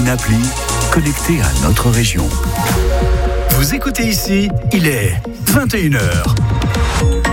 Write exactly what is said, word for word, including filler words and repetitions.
une appli connectée à notre région. Vous écoutez ici, il est vingt et une heures.